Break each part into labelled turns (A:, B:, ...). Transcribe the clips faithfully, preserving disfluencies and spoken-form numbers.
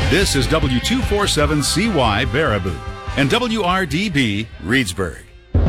A: This is W two forty-seven C Y Baraboo and W R D B Reedsburg.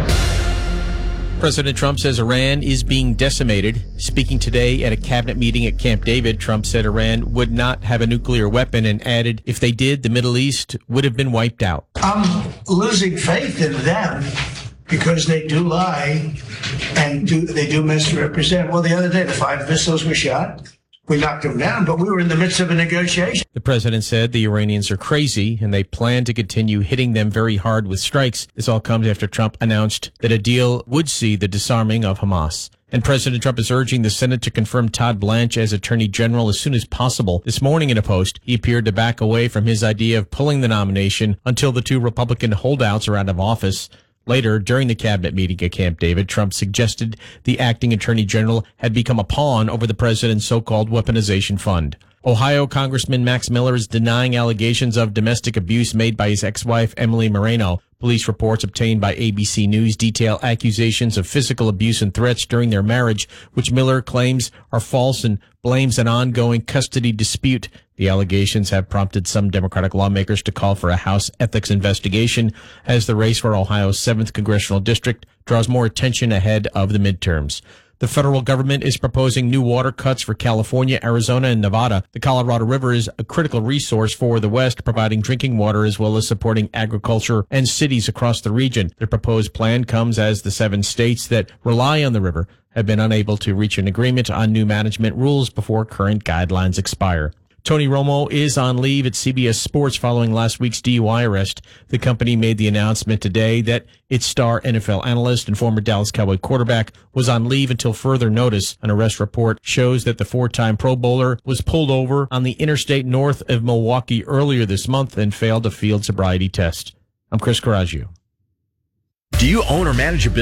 B: President Trump says Iran is being decimated. Speaking today at a cabinet meeting at Camp David, Trump said Iran would not have a nuclear weapon and added, if they did, the Middle East would have been wiped out.
C: I'm losing faith in them because they do lie and do they do misrepresent. Well, the other day, the five missiles were shot. We knocked them down, but we were in the midst of a negotiation.
B: The president said the Iranians are crazy and they plan to continue hitting them very hard with strikes. This all comes after Trump announced that a deal would see the disarming of Hamas. And President Trump is urging the Senate to confirm Todd Blanche as Attorney General as soon as possible. This morning in a post, he appeared to back away from his idea of pulling the nomination until the two Republican holdouts are out of office. Later, during the cabinet meeting at Camp David, Trump suggested the acting attorney general had become a pawn over the president's so-called weaponization fund. Ohio Congressman Max Miller is denying allegations of domestic abuse made by his ex-wife, Emily Moreno. Police reports obtained by A B C News detail accusations of physical abuse and threats during their marriage, which Miller claims are false and blames an ongoing custody dispute. The allegations have prompted some Democratic lawmakers to call for a House ethics investigation as the race for Ohio's seventh congressional district draws more attention ahead of the midterms. The federal government is proposing new water cuts for California, Arizona, and Nevada. The Colorado River is a critical resource for the West, providing drinking water as well as supporting agriculture and cities across the region. The proposed plan comes as the seven states that rely on the river have been unable to reach an agreement on new management rules before current guidelines expire. Tony Romo is on leave at C B S Sports following last week's D U I arrest. The company made the announcement today that its star N F L analyst and former Dallas Cowboy quarterback was on leave until further notice. An arrest report shows that the four-time Pro Bowler was pulled over on the interstate north of Milwaukee earlier this month and failed a field sobriety test. I'm Chris Coraggio.
D: Do you own or manage a business?